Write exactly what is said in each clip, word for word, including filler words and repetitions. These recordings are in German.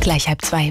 Gleich halb zwei.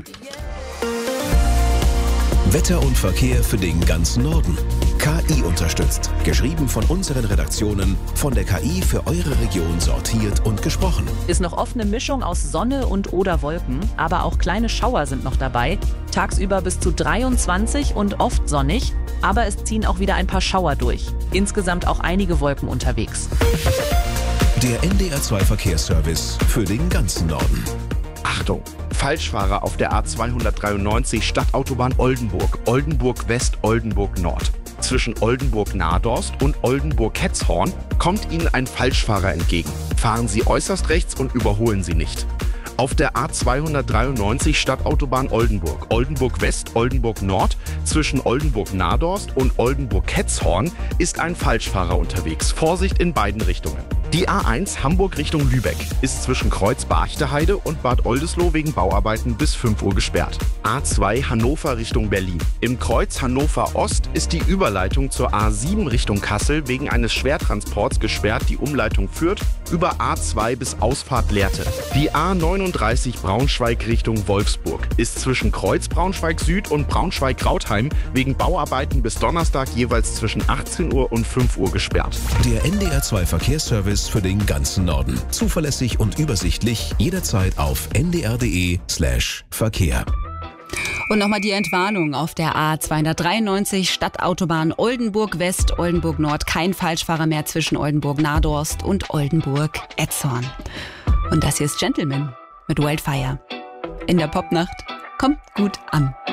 Wetter und Verkehr für den ganzen Norden. K I unterstützt. Geschrieben von unseren Redaktionen, von der K I für eure Region sortiert und gesprochen. Ist noch oft eine Mischung aus Sonne und oder Wolken, aber auch kleine Schauer sind noch dabei. Tagsüber bis zu dreiundzwanzig und oft sonnig, aber es ziehen auch wieder ein paar Schauer durch. Insgesamt auch einige Wolken unterwegs. Der N D R zwei Verkehrsservice für den ganzen Norden. Achtung! Falschfahrer auf der A zweihundertdreiundneunzig Stadtautobahn Oldenburg, Oldenburg West, Oldenburg Nord. Zwischen Oldenburg-Nahdorst und Oldenburg-Hetzhorn kommt Ihnen ein Falschfahrer entgegen. Fahren Sie äußerst rechts und überholen Sie nicht. Auf der A zweihundertdreiundneunzig Stadtautobahn Oldenburg, Oldenburg West, Oldenburg Nord, zwischen Oldenburg-Nahdorst und Oldenburg-Hetzhorn ist ein Falschfahrer unterwegs. Vorsicht in beiden Richtungen. Die A eins Hamburg Richtung Lübeck ist zwischen Kreuz Barchteheide und Bad Oldesloe wegen Bauarbeiten bis fünf Uhr gesperrt. A zwei Hannover Richtung Berlin. Im Kreuz Hannover Ost ist die Überleitung zur A sieben Richtung Kassel wegen eines Schwertransports gesperrt. Die Umleitung führt über A zwei bis Ausfahrt Lehrte. Die A neununddreißig Braunschweig Richtung Wolfsburg ist zwischen Kreuz Braunschweig Süd und Braunschweig Krautheim wegen Bauarbeiten bis Donnerstag jeweils zwischen achtzehn Uhr und fünf Uhr gesperrt. Der N D R zwei Verkehrsservice für den ganzen Norden. Zuverlässig und übersichtlich jederzeit auf n d r punkt d e slash Verkehr. Und nochmal die Entwarnung auf der A zweihundertdreiundneunzig Stadtautobahn Oldenburg West, Oldenburg Nord. Kein Falschfahrer mehr zwischen Oldenburg-Nahdorst und Oldenburg-Etzhorn. Und das hier ist Gentleman mit Wildfire. In der Popnacht kommt gut an.